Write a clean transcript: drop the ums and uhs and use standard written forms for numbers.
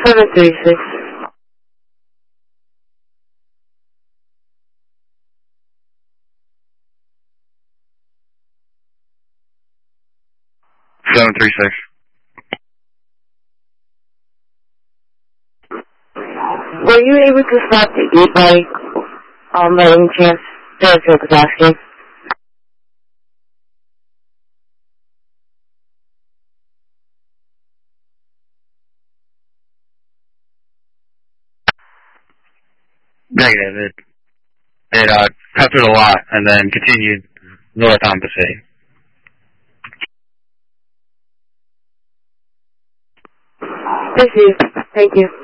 736. 736. Were you able to stop the e-bike by any chance? That's what I was asking. Negative. It cut through the lot and then continued north on the city. Thank you.